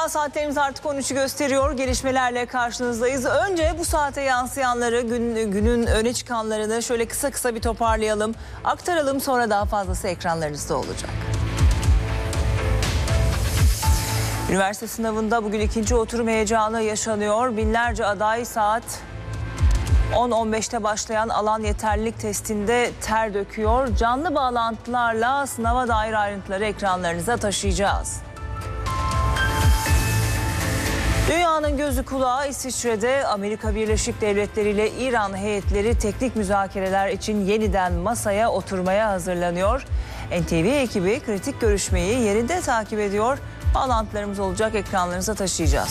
Sabah saatlerimiz artık 13'ü gösteriyor. Gelişmelerle karşınızdayız. Önce bu saate yansıyanları, günün öne çıkanlarını şöyle kısa kısa bir toparlayalım, aktaralım. Sonra daha fazlası ekranlarınızda olacak. Üniversite sınavında bugün ikinci oturum heyecanı yaşanıyor. Binlerce aday saat 10.15'te başlayan alan yeterlilik testinde ter döküyor. Canlı bağlantılarla sınava dair ayrıntıları ekranlarınıza taşıyacağız. Dünyanın gözü kulağı İsviçre'de. Amerika Birleşik Devletleri ile İran heyetleri teknik müzakereler için yeniden masaya oturmaya hazırlanıyor. NTV ekibi kritik görüşmeyi yerinde takip ediyor. Bağlantılarımız olacak, ekranlarınıza taşıyacağız.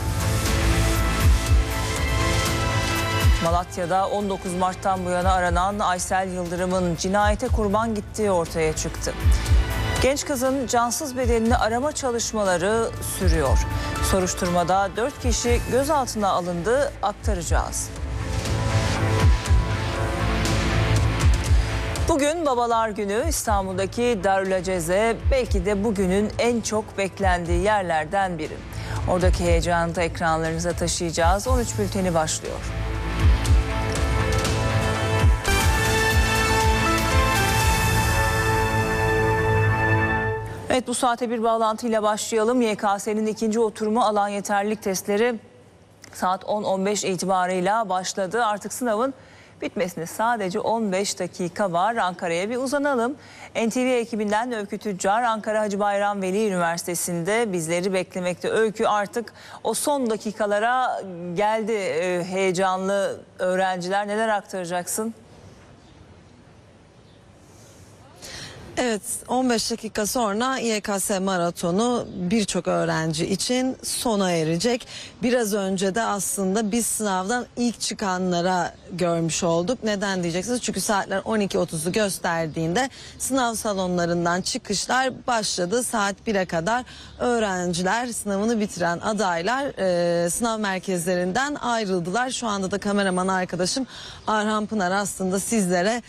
Malatya'da 19 Mart'tan bu yana aranan Aysel Yıldırım'ın cinayete kurban gittiği ortaya çıktı. Genç kızın cansız bedenini arama çalışmaları sürüyor. Soruşturmada 4 kişi gözaltına alındı, aktaracağız. Bugün Babalar Günü. İstanbul'daki Darülaceze belki de bugünün en çok beklendiği yerlerden biri. Oradaki heyecanı da ekranlarınıza taşıyacağız. 13 bülteni başlıyor. Evet, bu saate bir bağlantıyla başlayalım. YKS'nin ikinci oturumu alan yeterlilik testleri saat 10.15 itibarıyla başladı. Artık sınavın bitmesine sadece 15 dakika var. Ankara'ya bir uzanalım. NTV ekibinden Öykü Tüccar, Ankara Hacı Bayram Veli Üniversitesi'nde bizleri beklemekte. Öykü, artık o son dakikalara geldi. Heyecanlı öğrenciler, neler aktaracaksın? Evet, 15 dakika sonra YKS maratonu birçok öğrenci için sona erecek. Biraz önce de aslında biz sınavdan ilk çıkanlara görmüş olduk. Neden diyeceksiniz? Çünkü saatler 12.30'u gösterdiğinde sınav salonlarından çıkışlar başladı. Saat 1'e kadar öğrenciler, sınavını bitiren adaylar sınav merkezlerinden ayrıldılar. Şu anda da kameraman arkadaşım Arhan Pınar aslında sizlere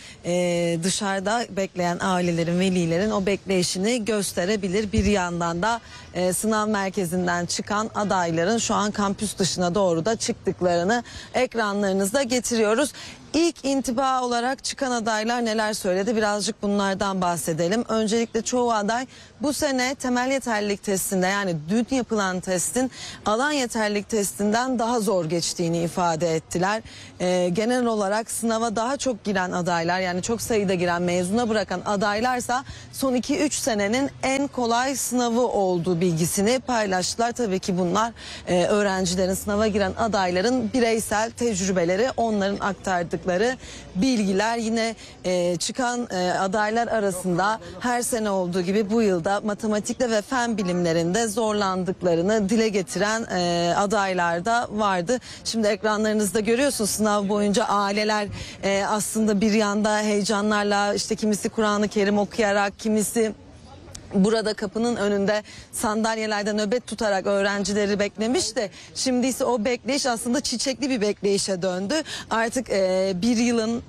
dışarıda bekleyen ailelerin, velilerin o bekleyişini gösterebilir. Bir yandan da sınav merkezinden çıkan adayların şu an kampüs dışına doğru da çıktıklarını ekranlarınızda getiriyoruz. İlk intiba olarak çıkan adaylar neler söyledi? Birazcık bunlardan bahsedelim. Öncelikle çoğu aday bu sene temel yeterlilik testinde, yani dün yapılan testin alan yeterlilik testinden daha zor geçtiğini ifade ettiler. Genel olarak sınava daha çok giren adaylar, yani çok sayıda giren, mezuna bırakan adaylarsa son 2-3 senenin en kolay sınavı olduğu bilgisini paylaştılar. Tabii ki bunlar öğrencilerin, sınava giren adayların bireysel tecrübeleri, onların aktardığı bilgiler. Yine çıkan adaylar arasında her sene olduğu gibi bu yılda matematikte ve fen bilimlerinde zorlandıklarını dile getiren adaylar da vardı. Şimdi ekranlarınızda görüyorsunuz, sınav boyunca aileler aslında bir yanda heyecanlarla, işte kimisi Kur'an-ı Kerim okuyarak, kimisi burada kapının önünde sandalyelerde nöbet tutarak öğrencileri beklemiş de şimdi ise o bekleyiş aslında çiçekli bir bekleyişe döndü. Artık bir yılın,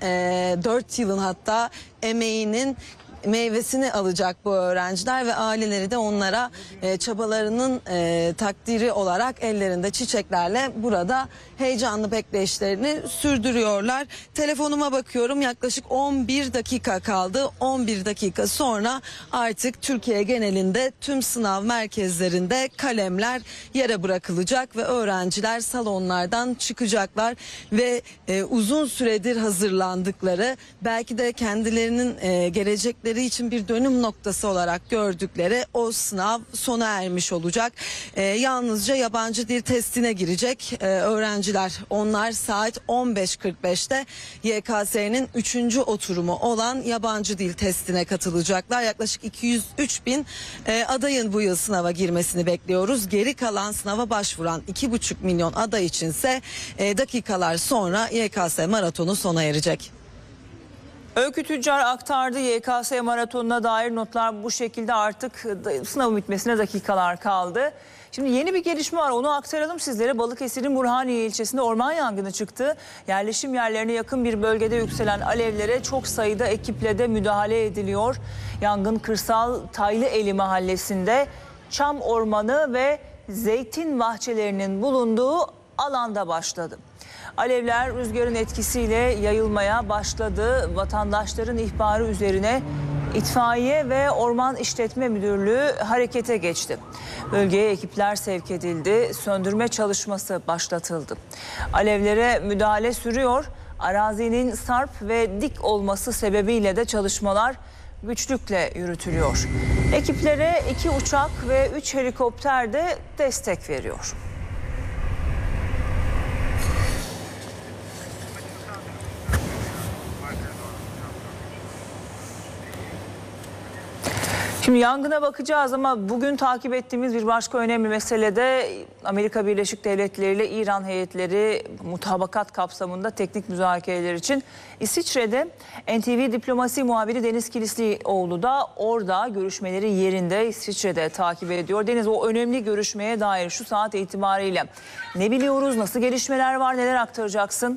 4 yılın hatta emeğinin meyvesini alacak bu öğrenciler ve aileleri de onlara çabalarının takdiri olarak ellerinde çiçeklerle burada heyecanlı bekleyişlerini sürdürüyorlar. Telefonuma bakıyorum, yaklaşık 11 dakika kaldı. 11 dakika sonra artık Türkiye genelinde tüm sınav merkezlerinde kalemler yere bırakılacak ve öğrenciler salonlardan çıkacaklar ve uzun süredir hazırlandıkları, belki de kendilerinin gelecekleri için bir dönüm noktası olarak gördükleri o sınav sona ermiş olacak. Yalnızca yabancı dil testine girecek öğrenciler. Onlar saat 15.45'te YKS'nin 3. oturumu olan yabancı dil testine katılacaklar. Yaklaşık 203.000 adayın bu yıl sınava girmesini bekliyoruz. Geri kalan sınava başvuran 2,5 milyon aday içinse dakikalar sonra YKS maratonu sona erecek. Öykü Tüccar aktardı. YKS maratonuna dair notlar bu şekilde. Artık sınavın bitmesine dakikalar kaldı. Şimdi yeni bir gelişme var, onu aktaralım sizlere. Balıkesir'in Burhaniye ilçesinde orman yangını çıktı. Yerleşim yerlerine yakın bir bölgede yükselen alevlere çok sayıda ekiple de müdahale ediliyor. Yangın Kırsal Taylıeli mahallesinde çam ormanı ve zeytin bahçelerinin bulunduğu alanda başladı. Alevler rüzgarın etkisiyle yayılmaya başladı. Vatandaşların ihbarı üzerine İtfaiye ve Orman İşletme Müdürlüğü harekete geçti. Bölgeye ekipler sevk edildi. Söndürme çalışması başlatıldı. Alevlere müdahale sürüyor. Arazinin sarp ve dik olması sebebiyle de çalışmalar güçlükle yürütülüyor. Ekiplere 2 uçak ve 3 helikopter de destek veriyor. Şimdi yangına bakacağız ama bugün takip ettiğimiz bir başka önemli mesele de Amerika Birleşik Devletleri ile İran heyetleri mutabakat kapsamında teknik müzakereler için İsviçre'de. NTV diplomasi muhabiri Deniz Kilislioğlu da orada görüşmeleri yerinde İsviçre'de takip ediyor. Deniz, o önemli görüşmeye dair şu saat itibariyle ne biliyoruz, nasıl gelişmeler var, neler aktaracaksın?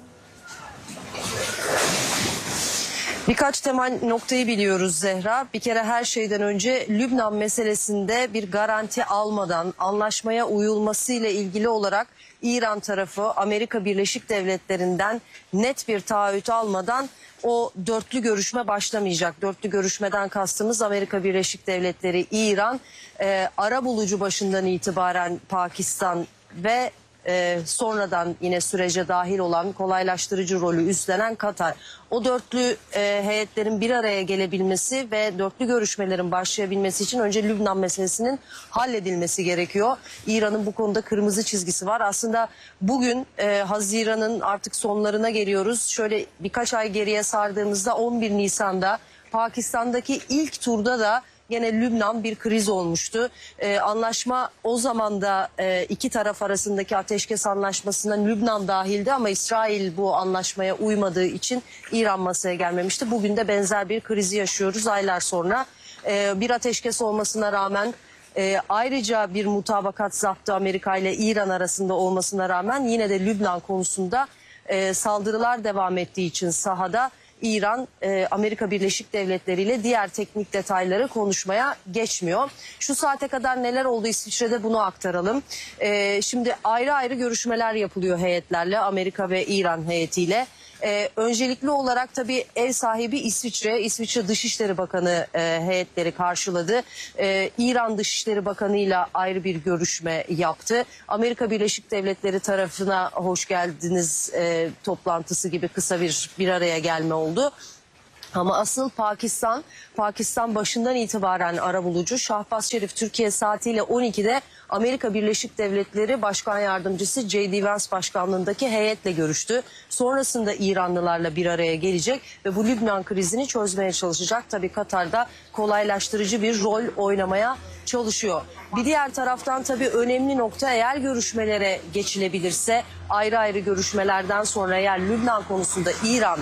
Birkaç temel noktayı biliyoruz Zehra. Bir kere her şeyden önce Lübnan meselesinde bir garanti almadan anlaşmaya uyulmasıyla ilgili olarak İran tarafı Amerika Birleşik Devletleri'nden net bir taahhüt almadan o dörtlü görüşme başlamayacak. Dörtlü görüşmeden kastımız Amerika Birleşik Devletleri, İran, arabulucu başından itibaren Pakistan ve sonradan yine sürece dahil olan kolaylaştırıcı rolü üstlenen Katar. O dörtlü heyetlerin bir araya gelebilmesi ve dörtlü görüşmelerin başlayabilmesi için önce Lübnan meselesinin halledilmesi gerekiyor. İran'ın bu konuda kırmızı çizgisi var. Aslında bugün Haziran'ın artık sonlarına geliyoruz. Şöyle birkaç ay geriye sardığımızda 11 Nisan'da Pakistan'daki ilk turda da yine Lübnan bir kriz olmuştu. Anlaşma o zaman da iki taraf arasındaki ateşkes anlaşmasına Lübnan dahildi ama İsrail bu anlaşmaya uymadığı için İran masaya gelmemişti. Bugün de benzer bir krizi yaşıyoruz aylar sonra. Bir ateşkes olmasına rağmen ayrıca bir mutabakat zaptı Amerika ile İran arasında olmasına rağmen yine de Lübnan konusunda saldırılar devam ettiği için sahada İran, Amerika Birleşik Devletleri ile diğer teknik detayları konuşmaya geçmiyor. Şu saate kadar neler oldu İsviçre'de bunu aktaralım. Şimdi ayrı ayrı görüşmeler yapılıyor heyetlerle, Amerika ve İran heyetiyle. Öncelikli olarak tabii ev sahibi İsviçre. İsviçre Dışişleri Bakanı heyetleri karşıladı. İran Dışişleri Bakanı ile ayrı bir görüşme yaptı. Amerika Birleşik Devletleri tarafına hoş geldiniz toplantısı gibi kısa bir araya gelme oldu. Ama asıl Pakistan başından itibaren arabulucu. Şahbaz Şerif Türkiye saatiyle 12'de Amerika Birleşik Devletleri Başkan Yardımcısı J.D. Vance başkanlığındaki heyetle görüştü. Sonrasında İranlılarla bir araya gelecek ve bu Lübnan krizini çözmeye çalışacak. Tabii Katar'da kolaylaştırıcı bir rol oynamaya çalışıyor. Bir diğer taraftan tabii önemli nokta, eğer görüşmelere geçilebilirse, ayrı ayrı görüşmelerden sonra eğer Lübnan konusunda İran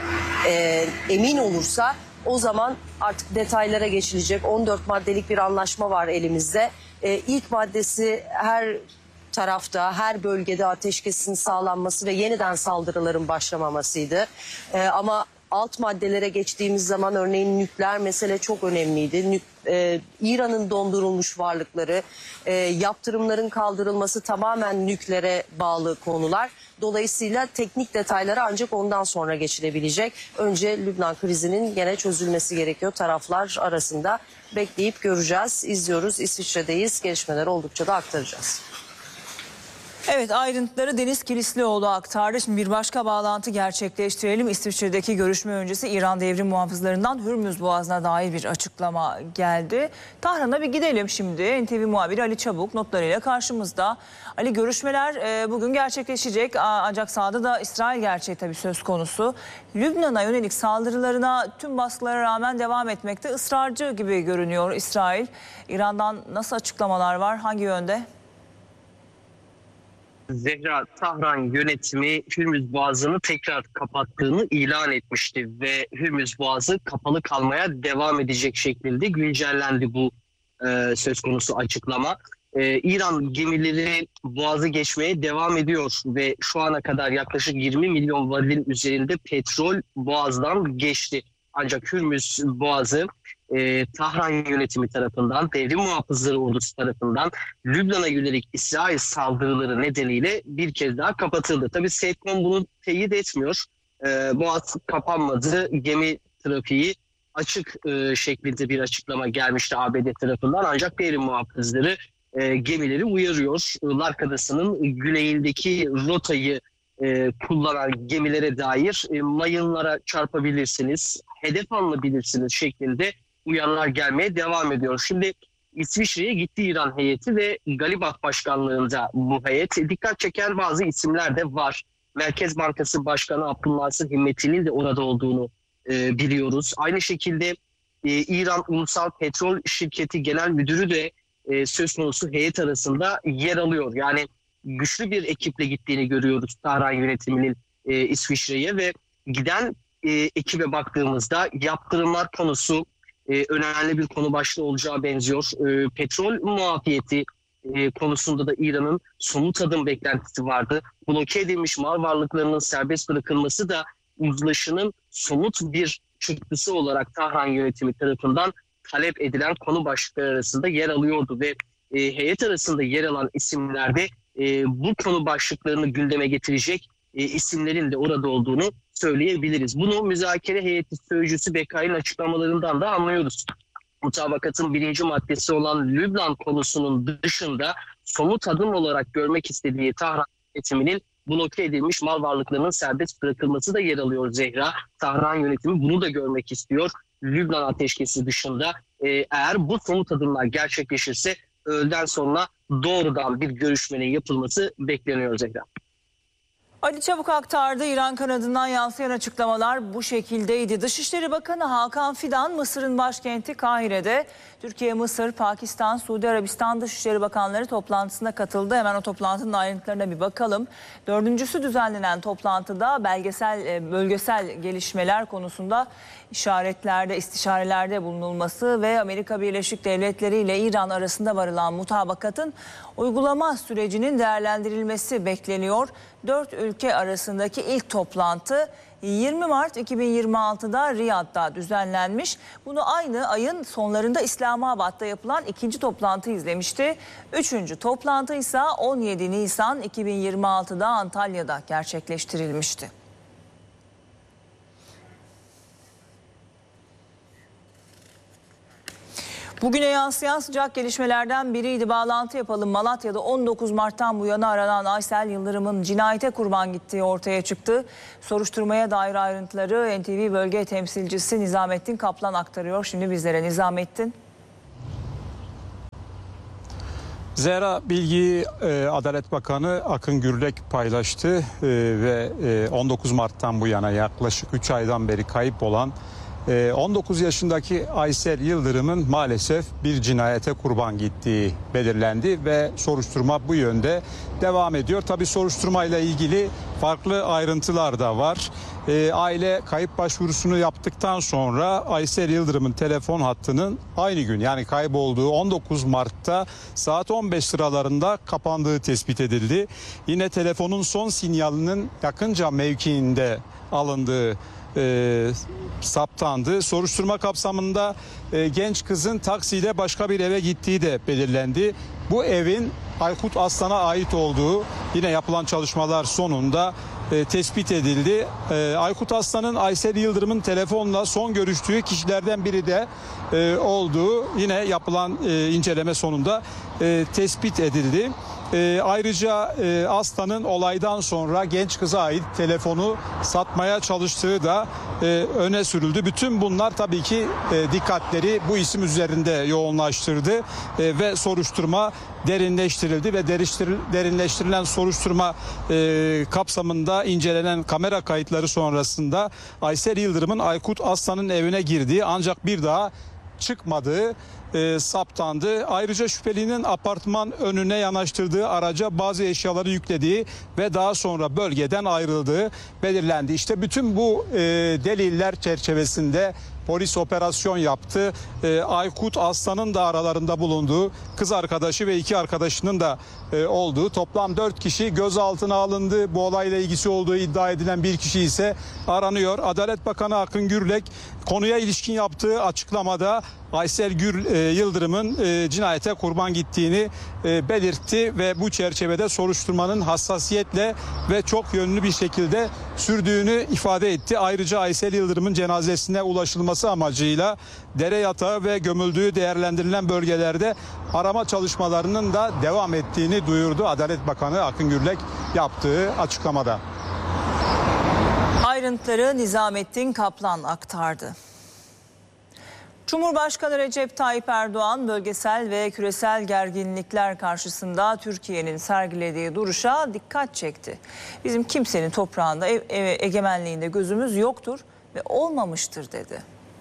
emin olursa o zaman artık detaylara geçilecek. 14 maddelik bir anlaşma var elimizde. İlk maddesi her tarafta, her bölgede ateşkesin sağlanması ve yeniden saldırıların başlamamasıydı. Ama alt maddelere geçtiğimiz zaman örneğin nükleer mesele çok önemliydi. İran'ın dondurulmuş varlıkları, yaptırımların kaldırılması tamamen nükleere bağlı konular. Dolayısıyla teknik detaylara ancak ondan sonra geçilebilecek. Önce Lübnan krizinin gene çözülmesi gerekiyor taraflar arasında. Bekleyip göreceğiz, izliyoruz. İsviçre'deyiz. Gelişmeleri oldukça da aktaracağız. Evet, ayrıntıları Deniz Kilislioğlu aktardı. Şimdi bir başka bağlantı gerçekleştirelim. İsviçre'deki görüşme öncesi İran devrim muhafızlarından Hürmüz Boğazı'na dair bir açıklama geldi. Tahran'a bir gidelim şimdi. NTV muhabiri Ali Çabuk notlarıyla karşımızda. Ali, görüşmeler bugün gerçekleşecek ancak sahada da İsrail gerçeği tabii söz konusu. Lübnan'a yönelik saldırılarına tüm baskılara rağmen devam etmekte ısrarcı gibi görünüyor İsrail. İran'dan nasıl açıklamalar var, hangi yönde? Zehra, Tahran yönetimi Hürmüz Boğazı'nı tekrar kapattığını ilan etmişti ve Hürmüz Boğazı kapalı kalmaya devam edecek şeklinde güncellendi bu söz konusu açıklama. İran gemileri Boğazı geçmeye devam ediyor ve şu ana kadar yaklaşık 20 milyon varilin üzerinde petrol Boğaz'dan geçti. Ancak Hürmüz Boğazı Tahran yönetimi tarafından, devrim muhafızları ordusu tarafından Lübnan'a yönelik İsrail saldırıları nedeniyle bir kez daha kapatıldı. Tabii SETCOM bunu teyit etmiyor. Boğaz kapanmadı, gemi trafiği açık şeklinde bir açıklama gelmişti ABD tarafından. Ancak devrim muhafızları gemileri uyarıyor. Lark Adası'nın güneyindeki rotayı kullanan gemilere dair mayınlara çarpabilirsiniz, hedef alınabilirsiniz şeklinde uyarılar gelmeye devam ediyor. Şimdi İsviçre'ye gitti İran heyeti ve Galibaf başkanlığında bu heyet. Dikkat çeken bazı isimler de var. Merkez Bankası Başkanı Abdülnasır Himmetli'nin de orada olduğunu biliyoruz. Aynı şekilde İran Ulusal Petrol Şirketi Genel Müdürü de söz konusu heyet arasında yer alıyor. Yani güçlü bir ekiple gittiğini görüyoruz Tahran yönetiminin İsviçre'ye ve giden ekibe baktığımızda yaptırımlar konusu önemli bir konu başlığı olacağı benziyor. Petrol muafiyeti konusunda da İran'ın somut adım beklentisi vardı. Bloke edilmiş mal varlıklarının serbest bırakılması da uzlaşının somut bir çıktısı olarak Tahran yönetimi tarafından talep edilen konu başlıkları arasında yer alıyordu ve heyet arasında yer alan isimlerde bu konu başlıklarını gündeme getirecek isimlerin de orada olduğunu söyleyebiliriz. Bunu müzakere heyeti sözcüsü Bekai'nin açıklamalarından da anlıyoruz. Mutabakatın birinci maddesi olan Lübnan konusunun dışında somut adım olarak görmek istediği Tahran yönetiminin bloke edilmiş mal varlıklarının serbest bırakılması da yer alıyor Zehra. Tahran yönetimi bunu da görmek istiyor. Lübnan ateşkesi dışında eğer bu somut adımlar gerçekleşirse öğleden sonra doğrudan bir görüşmenin yapılması bekleniyor Zehra. Ali Çabuk aktardı. İran kanadından yansıyan açıklamalar bu şekildeydi. Dışişleri Bakanı Hakan Fidan, Mısır'ın başkenti Kahire'de Türkiye, Mısır, Pakistan, Suudi Arabistan Dışişleri Bakanları toplantısına katıldı. Hemen o toplantının ayrıntılarına bir bakalım. Dördüncüsü düzenlenen toplantıda bölgesel gelişmeler konusunda istişarelerde bulunulması ve Amerika Birleşik Devletleri ile İran arasında varılan mutabakatın uygulama sürecinin değerlendirilmesi bekleniyor. 4 ülke arasındaki ilk toplantı 20 Mart 2026'da Riyad'da düzenlenmiş. Bunu aynı ayın sonlarında İslamabad'da yapılan ikinci toplantı izlemişti. Üçüncü toplantı ise 17 Nisan 2026'da Antalya'da gerçekleştirilmişti. Bugüne yansıyan sıcak gelişmelerden biriydi. Bağlantı yapalım. Malatya'da 19 Mart'tan bu yana aranan Aysel Yıldırım'ın cinayete kurban gittiği ortaya çıktı. Soruşturmaya dair ayrıntıları NTV bölge temsilcisi Nizamettin Kaplan aktarıyor. Şimdi bizlere Nizamettin. Zehra, bilgiyi Adalet Bakanı Akın Gürlek paylaştı ve 19 Mart'tan bu yana yaklaşık 3 aydan beri kayıp olan 19 yaşındaki Aysel Yıldırım'ın maalesef bir cinayete kurban gittiği belirlendi ve soruşturma bu yönde devam ediyor. Tabii soruşturmayla ilgili farklı ayrıntılar da var. Aile kayıp başvurusunu yaptıktan sonra Aysel Yıldırım'ın telefon hattının aynı gün, yani kaybolduğu 19 Mart'ta saat 15 sıralarında kapandığı tespit edildi. Yine telefonun son sinyalinin yakınca mevkiinde alındığı saptandı. Soruşturma kapsamında genç kızın taksiyle başka bir eve gittiği de belirlendi. Bu evin Aykut Aslan'a ait olduğu yine yapılan çalışmalar sonunda tespit edildi. Aykut Aslan'ın Aysel Yıldırım'ın telefonla son görüştüğü kişilerden biri de olduğu yine yapılan inceleme sonunda tespit edildi. Ayrıca Aslan'ın olaydan sonra genç kıza ait telefonu satmaya çalıştığı da öne sürüldü. Bütün bunlar tabii ki dikkatleri bu isim üzerinde yoğunlaştırdı ve soruşturma derinleştirildi ve derinleştirilen soruşturma kapsamında incelenen kamera kayıtları sonrasında Aysel Yıldırım'ın Aykut Aslan'ın evine girdiği ancak bir daha çıkmadığı saptandı. Ayrıca şüphelinin apartman önüne yanaştırdığı araca bazı eşyaları yüklediği ve daha sonra bölgeden ayrıldığı belirlendi. İşte bütün bu deliller çerçevesinde polis operasyon yaptı. Aykut Aslan'ın da aralarında bulunduğu, kız arkadaşı ve 2 arkadaşının da olduğu toplam 4 kişi gözaltına alındı. Bu olayla ilgisi olduğu iddia edilen 1 kişi ise aranıyor. Adalet Bakanı Akın Gürlek konuya ilişkin yaptığı açıklamada Aysel Yıldırım'ın cinayete kurban gittiğini belirtti ve bu çerçevede soruşturmanın hassasiyetle ve çok yönlü bir şekilde sürdüğünü ifade etti. Ayrıca Aysel Yıldırım'ın cenazesine ulaşılması amacıyla dere yatağı ve gömüldüğü değerlendirilen bölgelerde arama çalışmalarının da devam ettiğini duyurdu Adalet Bakanı Akın Gürlek yaptığı açıklamada. Ayrıntıları Nizamettin Kaplan aktardı. Cumhurbaşkanı Recep Tayyip Erdoğan bölgesel ve küresel gerginlikler karşısında Türkiye'nin sergilediği duruşa dikkat çekti. Bizim kimsenin toprağında egemenliğinde gözümüz yoktur ve olmamıştır dedi.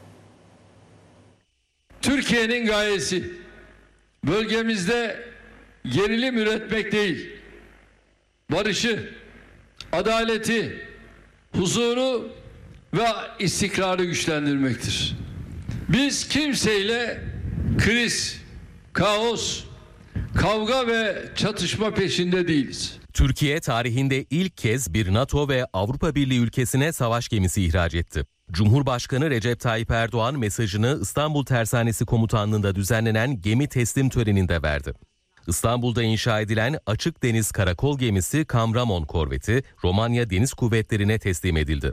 Türkiye'nin gayesi bölgemizde gerilim üretmek değil, barışı, adaleti, huzuru ve istikrarı güçlendirmektir. Biz kimseyle kriz, kaos, kavga ve çatışma peşinde değiliz. Türkiye tarihinde ilk kez bir NATO ve Avrupa Birliği ülkesine savaş gemisi ihraç etti. Cumhurbaşkanı Recep Tayyip Erdoğan mesajını İstanbul Tersanesi Komutanlığı'nda düzenlenen gemi teslim töreninde verdi. İstanbul'da inşa edilen açık deniz karakol gemisi Kamramon korveti Romanya Deniz Kuvvetleri'ne teslim edildi.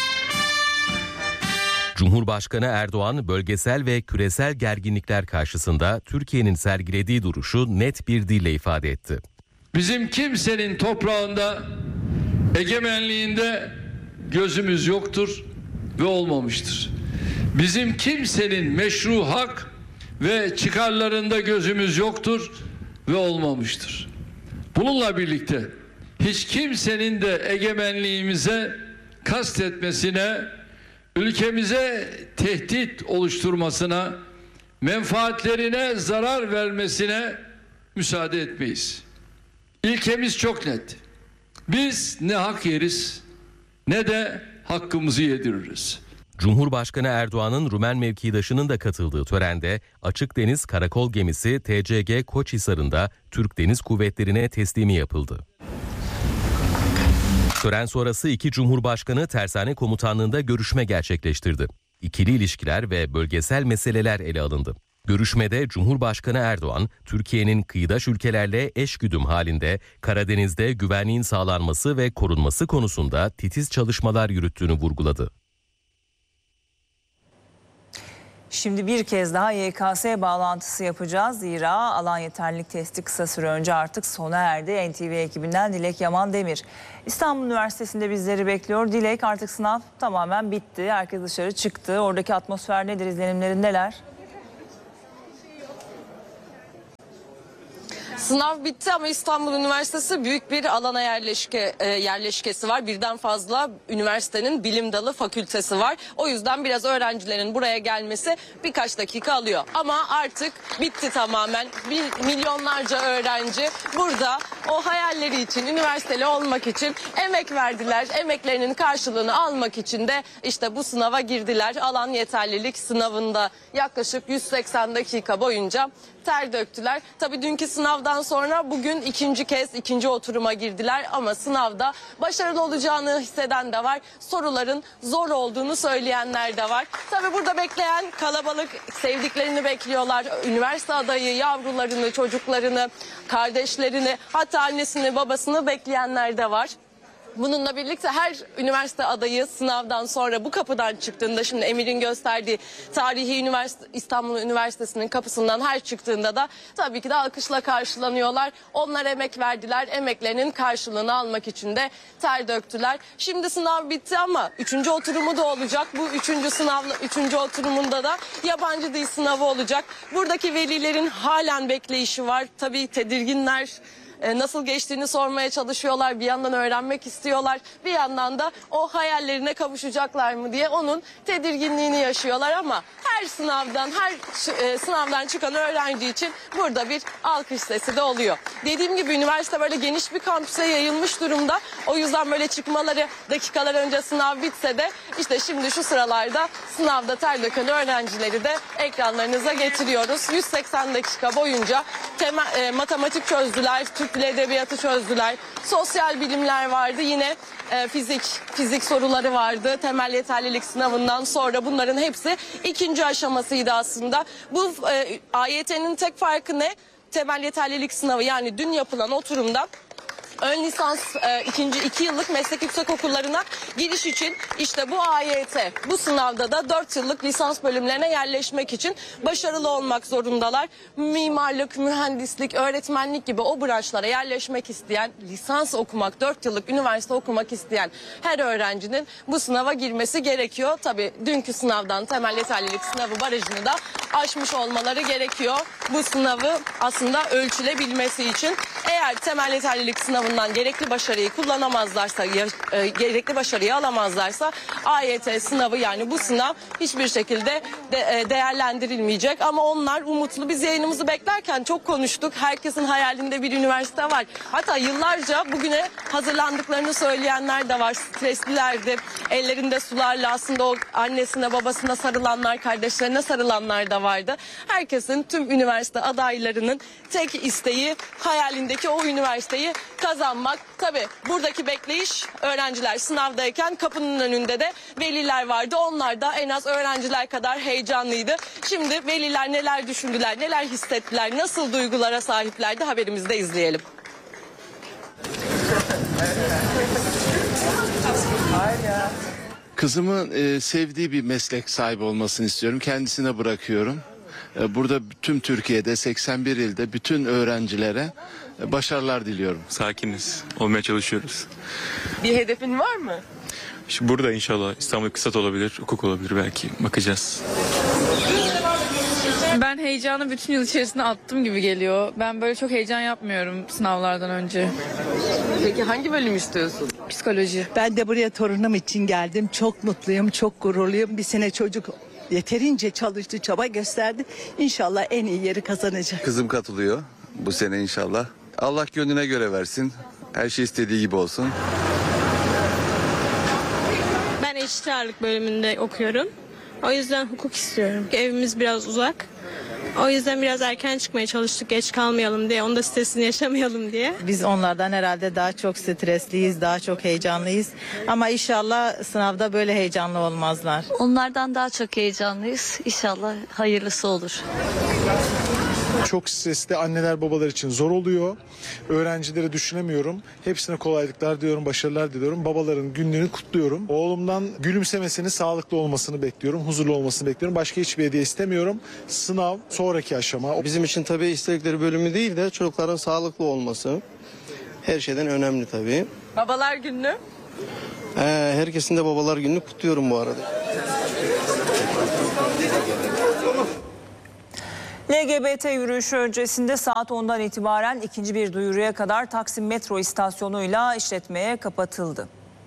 Cumhurbaşkanı Erdoğan bölgesel ve küresel gerginlikler karşısında Türkiye'nin sergilediği duruşu net bir dille ifade etti. Bizim kimsenin toprağında, egemenliğinde gözümüz yoktur ve olmamıştır. Bizim kimsenin meşru hak ve çıkarlarında gözümüz yoktur ve olmamıştır. Bununla birlikte hiç kimsenin de egemenliğimize kastetmesine, ülkemize tehdit oluşturmasına, menfaatlerine zarar vermesine müsaade etmeyiz. İlkemiz çok net. Biz ne hak yeriz ne de hakkımızı yediririz. Cumhurbaşkanı Erdoğan'ın Rumen mevkidaşının da katıldığı törende açık deniz karakol gemisi TCG Koçhisar'ında Türk Deniz Kuvvetleri'ne teslimi yapıldı. Tören sonrası iki Cumhurbaşkanı Tersane Komutanlığı'nda görüşme gerçekleştirdi. İkili ilişkiler ve bölgesel meseleler ele alındı. Görüşmede Cumhurbaşkanı Erdoğan, Türkiye'nin kıyıdaş ülkelerle eşgüdüm halinde Karadeniz'de güvenliğin sağlanması ve korunması konusunda titiz çalışmalar yürüttüğünü vurguladı. Şimdi bir kez daha YKS bağlantısı yapacağız. Zira alan yeterlilik testi kısa süre önce artık sona erdi. NTV ekibinden Dilek Yaman Demir İstanbul Üniversitesi'nde bizleri bekliyor. Dilek, artık sınav tamamen bitti. Herkes dışarı çıktı. Oradaki atmosfer nedir? İzlenimlerin neler? Sınav bitti ama İstanbul Üniversitesi büyük bir alana yerleşkesi var. Birden fazla üniversitenin bilim dalı fakültesi var. O yüzden biraz öğrencilerin buraya gelmesi birkaç dakika alıyor. Ama artık bitti tamamen. Milyonlarca öğrenci burada o hayalleri için, üniversiteli olmak için emek verdiler. Emeklerinin karşılığını almak için de işte bu sınava girdiler. Alan yeterlilik sınavında yaklaşık 180 dakika boyunca ter döktüler. Tabii dünkü sınavdan sonra bugün ikinci oturuma girdiler ama sınavda başarılı olacağını hisseden de var. Soruların zor olduğunu söyleyenler de var. Tabii burada bekleyen kalabalık, sevdiklerini bekliyorlar. Üniversite adayı yavrularını, çocuklarını, kardeşlerini, hatta annesini, babasını bekleyenler de var. Bununla birlikte her üniversite adayı sınavdan sonra bu kapıdan çıktığında, şimdi Emir'in gösterdiği tarihi İstanbul Üniversitesi'nin kapısından her çıktığında da tabii ki de alkışla karşılanıyorlar. Onlar emek verdiler, emeklerinin karşılığını almak için de ter döktüler. Şimdi sınav bitti ama 3. oturumu da olacak. Bu 3. oturumunda da yabancı dil sınavı olacak. Buradaki velilerin halen bekleyişi var. Tabii tedirginler. nasıl geçtiğini sormaya çalışıyorlar. Bir yandan öğrenmek istiyorlar. Bir yandan da o hayallerine kavuşacaklar mı diye onun tedirginliğini yaşıyorlar ama her sınavdan çıkan öğrenci için burada bir alkış sesi de oluyor. Dediğim gibi üniversite böyle geniş bir kampüse yayılmış durumda. O yüzden böyle çıkmaları dakikalar önce sınav bitse de işte şimdi şu sıralarda sınavda ter döken öğrencileri de ekranlarınıza getiriyoruz. 180 dakika boyunca matematik çözdüler, Türk Dili Edebiyatı çözdüler, sosyal bilimler vardı, yine fizik soruları vardı. Temel yeterlilik sınavından sonra bunların hepsi ikinci aşamasıydı aslında. Bu AYT'nin tek farkı ne? Temel yeterlilik sınavı, yani dün yapılan oturumda ön lisans 2 yıllık meslek yüksekokullarına giriş için işte bu AYT, bu sınavda da 4 yıllık lisans bölümlerine yerleşmek için başarılı olmak zorundalar. Mimarlık, mühendislik, öğretmenlik gibi o branşlara yerleşmek isteyen, lisans okumak, 4 yıllık üniversite okumak isteyen her öğrencinin bu sınava girmesi gerekiyor. Tabii dünkü sınavdan, temel yeterlilik sınavı barajını da aşmış olmaları gerekiyor. Bu sınavı aslında ölçülebilmesi için. Eğer temel yeterlilik sınavından gerekli başarıyı kullanamazlarsa, gerekli başarıyı alamazlarsa AYT sınavı, yani bu sınav hiçbir şekilde değerlendirilmeyecek. Ama onlar umutlu. Biz yayınımızı beklerken çok konuştuk. Herkesin hayalinde bir üniversite var. Hatta yıllarca bugüne hazırlandıklarını söyleyenler de var. Streslilerdi. Ellerinde sularla aslında o annesine babasına sarılanlar, kardeşlerine sarılanlar da vardı. Herkesin, tüm üniversite adaylarının tek isteği hayalindeki o üniversiteyi kazanmak. Tabii buradaki bekleyiş, öğrenciler sınavdayken kapının önünde de veliler vardı. Onlar da en az öğrenciler kadar heyecanlıydı. Şimdi veliler neler düşündüler, neler hissettiler, nasıl duygulara sahiplerdi, haberimizde izleyelim. Kızımın sevdiği bir meslek sahibi olmasını istiyorum. Kendisine bırakıyorum. Burada tüm Türkiye'de 81 ilde bütün öğrencilere başarılar diliyorum. Sakiniz. Olmaya çalışıyoruz. Bir hedefin var mı? Şimdi burada inşallah İstanbul İktisat olabilir, hukuk olabilir belki. Bakacağız. Ben heyecanı bütün yıl içerisinde attım gibi geliyor. Ben böyle çok heyecan yapmıyorum sınavlardan önce. Peki hangi bölüm istiyorsun? Psikoloji. Ben de buraya torunum için geldim. Çok mutluyum, çok gururluyum. Bir sene çocuk yeterince çalıştı, çaba gösterdi. İnşallah en iyi yeri kazanacak. Kızım katılıyor bu sene inşallah. Allah gönlüne göre versin. Her şey istediği gibi olsun. Ben eşit ağırlık bölümünde okuyorum. O yüzden hukuk istiyorum. Evimiz biraz uzak. O yüzden biraz erken çıkmaya çalıştık, geç kalmayalım diye, onun da stresini yaşamayalım diye. Biz onlardan herhalde daha çok stresliyiz, daha çok heyecanlıyız. Ama inşallah sınavda böyle heyecanlı olmazlar. Onlardan daha çok heyecanlıyız. İnşallah hayırlısı olur. Çok stresli anneler babalar için zor oluyor. Öğrencileri düşünemiyorum. Hepsine kolaylıklar diyorum, başarılar diliyorum. Babaların günlüğünü kutluyorum. Oğlumdan gülümsemesini, sağlıklı olmasını bekliyorum, huzurlu olmasını bekliyorum. Başka hiçbir hediye istemiyorum. Sınav sonraki aşama. Bizim için tabii istedikleri bölümü değil de çocukların sağlıklı olması her şeyden önemli tabii. Babalar günü? Herkesin de babalar gününü kutluyorum bu arada. LGBT yürüyüşü öncesinde saat 10'dan itibaren ikinci bir duyuruya kadar Taksim metro istasyonuyla işletmeye kapatıldı.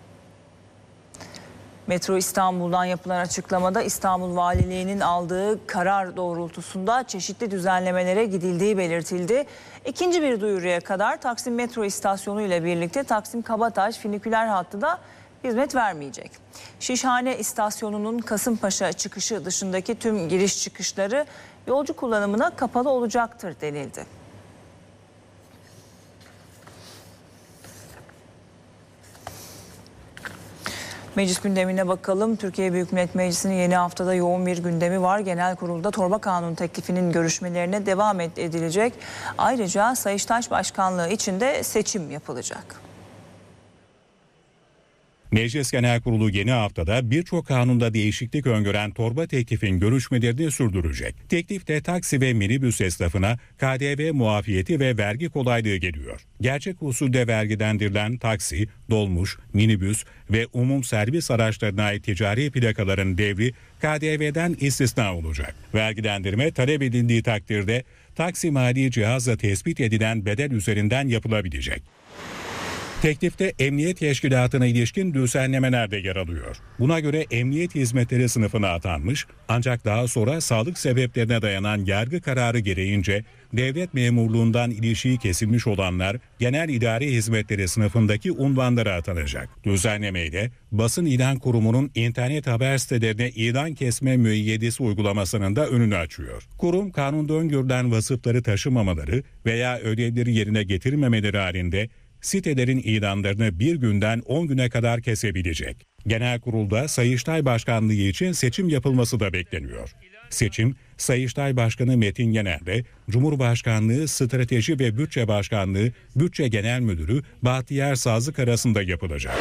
Metro İstanbul'dan yapılan açıklamada İstanbul Valiliği'nin aldığı karar doğrultusunda çeşitli düzenlemelere gidildiği belirtildi. İkinci bir duyuruya kadar Taksim metro istasyonu ile birlikte Taksim Kabataş finiküler hattı da hizmet vermeyecek. Şişhane istasyonunun Kasımpaşa çıkışı dışındaki tüm giriş çıkışları yolcu kullanımına kapalı olacaktır denildi. Meclis gündemine bakalım. Türkiye Büyük Millet Meclisi'nin yeni haftada yoğun bir gündemi var. Genel Kurul'da torba kanun teklifinin görüşmelerine devam edilecek. Ayrıca Sayıştay Başkanlığı için de seçim yapılacak. Meclis Genel Kurulu yeni haftada birçok kanunda değişiklik öngören torba teklifin görüşmelerini sürdürecek. Teklifte taksi ve minibüs esnafına KDV muafiyeti ve vergi kolaylığı geliyor. Gerçek usulde vergilendirilen taksi, dolmuş, minibüs ve umum servis araçlarına ait ticari plakaların devri KDV'den istisna olacak. Vergilendirme talep edildiği takdirde taksi mali cihazla tespit edilen bedel üzerinden yapılabilecek. Teklifte emniyet teşkilatına ilişkin düzenlemeler de yer alıyor. Buna göre emniyet hizmetleri sınıfına atanmış ancak daha sonra sağlık sebeplerine dayanan yargı kararı gereğince devlet memurluğundan ilişiği kesilmiş olanlar genel idari hizmetleri sınıfındaki unvanlara atanacak. Düzenlemeyle basın ilan kurumunun internet haber sitelerine ilan kesme müeyyidesi uygulamasının da önünü açıyor. Kurum kanunda öngörülen vasıfları taşımamaları veya ödevleri yerine getirmemeleri halinde sitelerin ilanlarını bir günden 10 güne kadar kesebilecek. Genel kurulda Sayıştay Başkanlığı için seçim yapılması da bekleniyor. Seçim, Sayıştay Başkanı Metin Yener'le Cumhurbaşkanlığı Strateji ve Bütçe Başkanlığı Bütçe Genel Müdürü Bahtiyar Sazlık arasında yapılacak.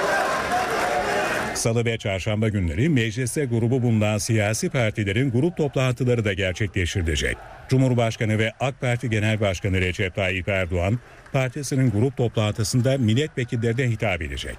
Salı ve çarşamba günleri mecliste grubu bulunan siyasi partilerin grup toplantıları da gerçekleştirilecek. Cumhurbaşkanı ve AK Parti Genel Başkanı Recep Tayyip Erdoğan, partisinin grup toplantısında milletvekillerine hitap edecek.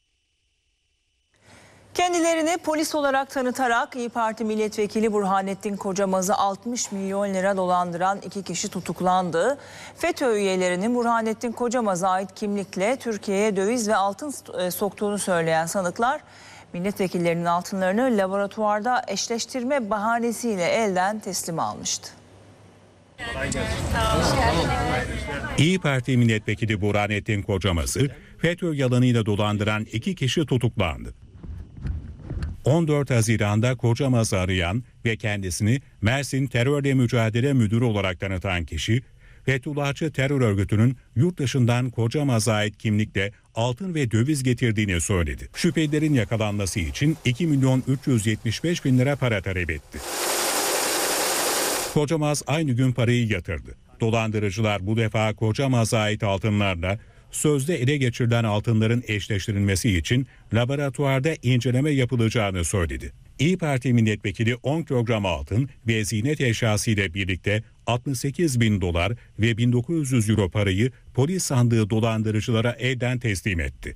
Kendilerini polis olarak tanıtarak İYİ Parti milletvekili Burhanettin Kocamaz'ı 60 milyon lira dolandıran 2 kişi tutuklandı. FETÖ üyelerinin Burhanettin Kocamaz'a ait kimlikle Türkiye'ye döviz ve altın soktuğunu söyleyen sanıklar, milletvekillerinin altınlarını laboratuvarda eşleştirme bahanesiyle elden teslim almıştı. İYİ Parti milletvekili Burhanettin Kocamaz'ı FETÖ yalanıyla dolandıran 2 kişi tutuklandı. 14 Haziran'da Kocamaz'ı arayan ve kendisini Mersin Terörle Mücadele Müdürü olarak tanıtan kişi, Fethullahçı terör örgütünün yurt dışından Kocamaz'a ait kimlikle altın ve döviz getirdiğini söyledi. Şüphelilerin yakalanması için 2.375.000 lira para talep etti. Kocamaz aynı gün parayı yatırdı. Dolandırıcılar bu defa Kocamaz'a ait altınlarla sözde ele geçirilen altınların eşleştirilmesi için laboratuvarda inceleme yapılacağını söyledi. İYİ Parti milletvekili 10 kilogram altın ve ziynet eşyası ile birlikte 68.000 dolar ve 1.900 euro parayı polis sandığı dolandırıcılara elden teslim etti.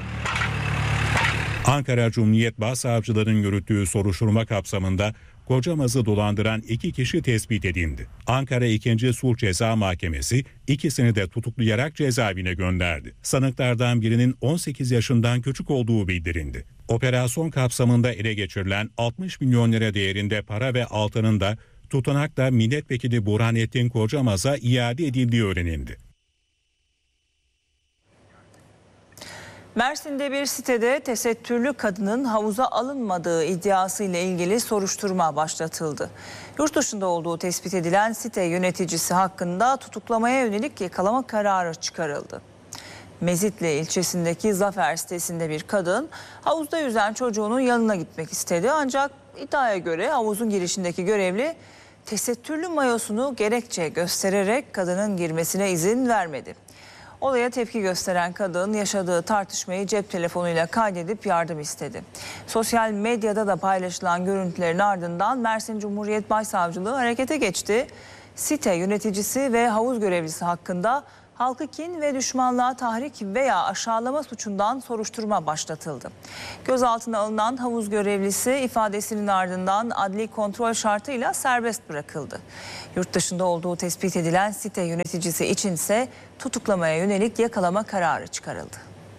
Ankara Cumhuriyet Başsavcılığı'nın yürüttüğü soruşturma kapsamında Kocamaz'ı dolandıran 2 kişi tespit edildi. Ankara 2. Sulh Ceza Mahkemesi ikisini de tutuklayarak cezaevine gönderdi. Sanıklardan birinin 18 yaşından küçük olduğu bildirildi. Operasyon kapsamında ele geçirilen 60 milyon lira değerinde para ve altının da tutanakla milletvekili Burhanettin Kocamaz'a iade edildiği öğrenildi. Mersin'de bir sitede tesettürlü kadının havuza alınmadığı iddiasıyla ilgili soruşturma başlatıldı. Yurt dışında olduğu tespit edilen site yöneticisi hakkında tutuklamaya yönelik yakalama kararı çıkarıldı. Mezitli ilçesindeki Zafer sitesinde bir kadın havuzda yüzen çocuğunun yanına gitmek istedi. Ancak iddiaya göre havuzun girişindeki görevli tesettürlü mayosunu gerekçe göstererek kadının girmesine izin vermedi. Olaya tepki gösteren kadın yaşadığı tartışmayı cep telefonuyla kaydedip yardım istedi. Sosyal medyada da paylaşılan görüntülerin ardından Mersin Cumhuriyet Başsavcılığı harekete geçti. Site yöneticisi ve havuz görevlisi hakkında halkı kin ve düşmanlığa tahrik veya aşağılama suçundan soruşturma başlatıldı. Gözaltına alınan havuz görevlisi ifadesinin ardından adli kontrol şartıyla serbest bırakıldı. Yurt dışında olduğu tespit edilen site yöneticisi içinse tutuklamaya yönelik yakalama kararı çıkarıldı.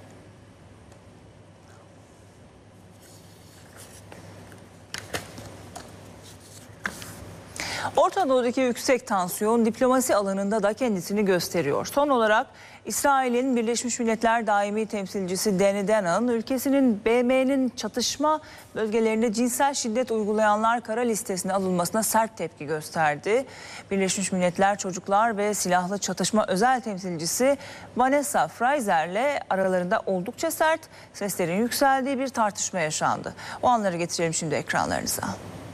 Orta Doğu'daki yüksek tansiyon diplomasi alanında da kendisini gösteriyor. Son olarak İsrail'in Birleşmiş Milletler Daimi Temsilcisi Danny Danon, ülkesinin BM'nin çatışma bölgelerinde cinsel şiddet uygulayanlar kara listesine alınmasına sert tepki gösterdi. Birleşmiş Milletler Çocuklar ve Silahlı Çatışma Özel Temsilcisi Vanessa Fraser'le aralarında oldukça sert seslerin yükseldiği bir tartışma yaşandı. O anları getirelim şimdi ekranlarınıza.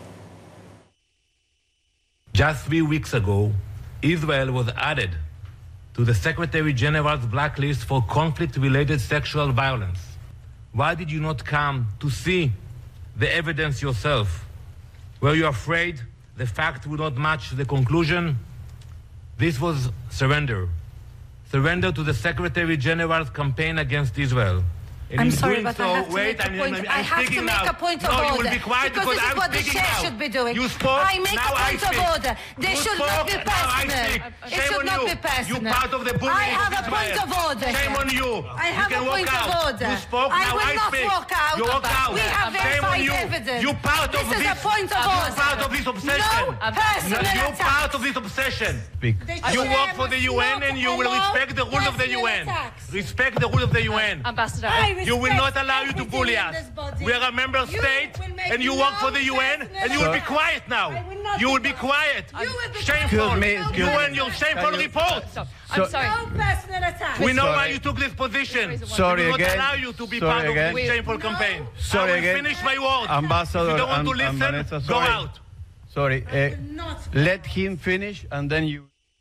Just 3 weeks ago, Israel was added to the Secretary General's blacklist for conflict-related sexual violence. Why did you not come to see the evidence yourself? Were you afraid the fact would not match the conclusion? This was surrender. Surrender to the Secretary General's campaign against Israel. And I'm in sorry, doing but so, I have to wait, make a point. I'm I have to speaking make now. a point of No, order. you will be quiet because this is I'm what the speaking chair now. should be doing. You spoke, I make now a point I of speak. order. They You should spoke, not be now I personal. speak. It Shame should on not you. be personal. You part of the bullying I have of a point Israel. of order. Shame on you. I have you can a point walk of out. order. You spoke, I now will I not speak. walk out. You walk out. We have Shame on verified you. evidence. You part of This is a point of order. You part of this obsession. No personal You attack. part of this obsession. You work for the UN and you will respect the rules of the UN. Respect the rules of the UN. Ambassador, You will not allow you to bully us. We are a member state and you work for the UN and you will be quiet now. You will be quiet. Shameful. You and your shameful reports. I'm sorry. No personal attack. We know why you took this position. Sorry we will again. not allow you to be Sorry part of again. this shameful campaign. Sorry I will again. finish my words. Ambassador, if you don't want to and listen, Vanessa, go sorry. out. Sorry. Let him finish and then you.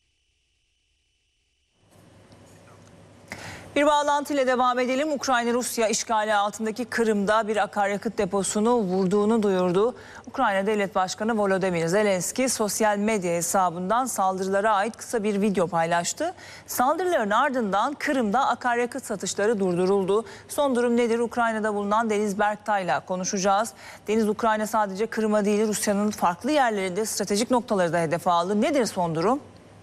Bir bağlantıyla devam edelim. Ukrayna Rusya işgali altındaki Kırım'da bir akaryakıt deposunu vurduğunu duyurdu. Ukrayna Devlet Başkanı Volodymyr Zelenski sosyal medya hesabından saldırılara ait kısa bir video paylaştı. Saldırıların ardından Kırım'da akaryakıt satışları durduruldu. Son durum nedir? Ukrayna'da bulunan Deniz Berktay'la konuşacağız. Deniz, Ukrayna sadece Kırım'a değil Rusya'nın farklı yerlerinde stratejik noktaları da hedefe aldı. Nedir son durum?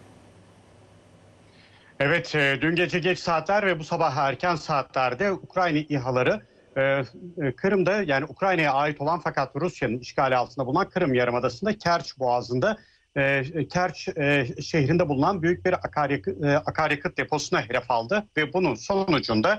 Evet, dün gece geç saatler ve bu sabah erken saatlerde Ukrayna İHA'ları Kırım'da, yani Ukrayna'ya ait olan fakat Rusya'nın işgali altında bulunan Kırım Yarımadası'nda Kerç Boğazı'nda Kerç şehrinde bulunan büyük bir akaryakıt deposuna hedef aldı ve bunun sonucunda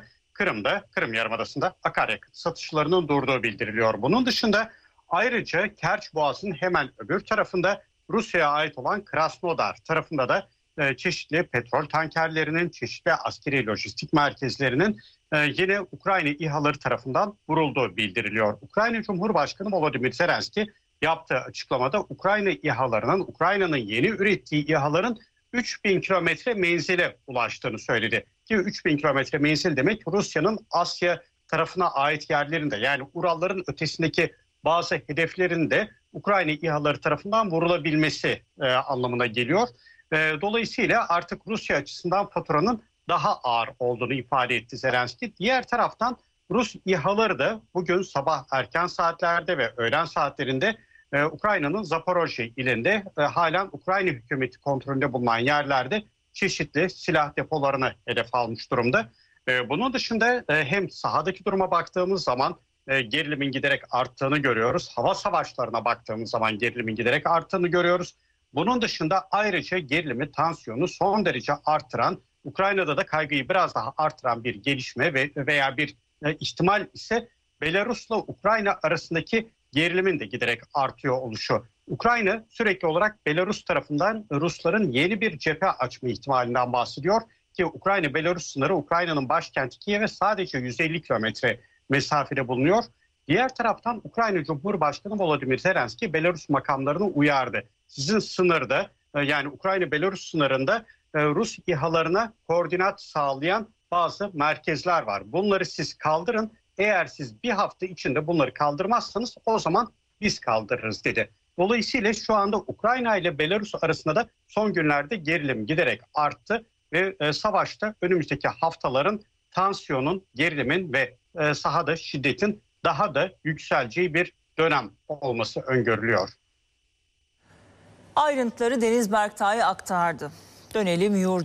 Kırım Yarımadası'nda akaryakıt satışlarının durduğu bildiriliyor. Bunun dışında ayrıca Kerç Boğazı'nın hemen öbür tarafında Rusya'ya ait olan Krasnodar tarafında da çeşitli petrol tankerlerinin, çeşitli askeri lojistik merkezlerinin yine Ukrayna İHA'ları tarafından vurulduğu bildiriliyor. Ukrayna Cumhurbaşkanı Volodymyr Zelenski yaptığı açıklamada Ukrayna İHA'larının, Ukrayna'nın yeni ürettiği İHA'ların 3000 kilometre menzile ulaştığını söyledi. Ki 3000 kilometre menzil demek Rusya'nın Asya tarafına ait yerlerinde, yani Uralların ötesindeki bazı hedeflerin de Ukrayna İHA'ları tarafından vurulabilmesi anlamına geliyor. Dolayısıyla artık Rusya açısından faturanın daha ağır olduğunu ifade etti Zelenski. Diğer taraftan Rus İHA'ları da bugün sabah erken saatlerde ve öğlen saatlerinde Ukrayna'nın Zaporojye ilinde halen Ukrayna hükümeti kontrolünde bulunan yerlerde çeşitli silah depolarını hedef almış durumda. Bunun dışında hem sahadaki duruma baktığımız zaman gerilimin giderek arttığını görüyoruz. Hava savaşlarına baktığımız zaman gerilimin giderek arttığını görüyoruz. Bunun dışında ayrıca gerilimi, tansiyonu son derece artıran, Ukrayna'da da kaygıyı biraz daha artıran bir gelişme veya bir ihtimal ise Belarus'la Ukrayna arasındaki gerilimin de giderek artıyor oluşu. Ukrayna sürekli olarak Belarus tarafından Rusların yeni bir cephe açma ihtimalinden bahsediyor ki Ukrayna-Belarus sınırı Ukrayna'nın başkenti Kiev'e sadece 150 kilometre mesafede bulunuyor. Diğer taraftan Ukrayna Cumhurbaşkanı Volodymyr Zelenski Belarus makamlarını uyardı. Sizin sınırda, yani Ukrayna-Belarus sınırında Rus İHA'larına koordinat sağlayan bazı merkezler var. Bunları siz kaldırın. Eğer siz bir hafta içinde bunları kaldırmazsanız o zaman biz kaldırırız dedi. Dolayısıyla şu anda Ukrayna ile Belarus arasında da son günlerde gerilim giderek arttı ve savaşta önümüzdeki haftaların tansiyonun, gerilimin ve sahada şiddetin daha da yükseleceği bir dönem olması öngörülüyor. Ayrıntıları Deniz Berktay aktardı. Dönelim yurda.